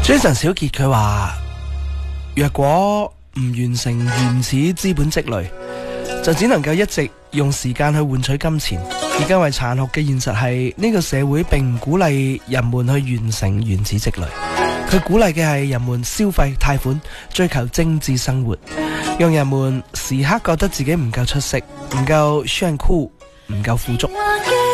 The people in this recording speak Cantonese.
Jason 小傑佢話，若果唔完成原始資本積累，就只能夠一直用時間去換取金錢。而更為殘酷嘅現實係，呢個社會並唔鼓勵人們去完成原始積累，佢鼓勵嘅係人們消費、貸款、追求精緻生活，讓人們時刻覺得自己唔夠出色、唔夠炫酷、唔夠富足。